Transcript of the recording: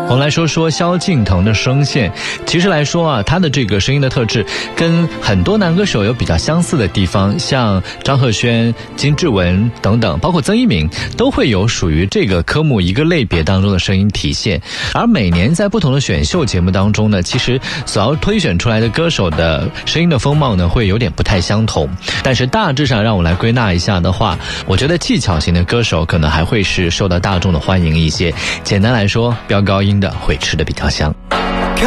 我们来说说萧敬腾的声线。其实来说啊，他的这个声音的特质跟很多男歌手有比较相似的地方，像张赫宣、金志文等等，包括曾一鸣，都会有属于这个科目一个类别当中的声音体现。而每年在不同的选秀节目当中呢，其实所要推选出来的歌手的声音的风貌呢，会有点不太相同。但是大致上让我来归纳一下的话，我觉得技巧型的歌手可能还会是受到大众的欢迎一些。简单来说，飙高音的会吃得比较香。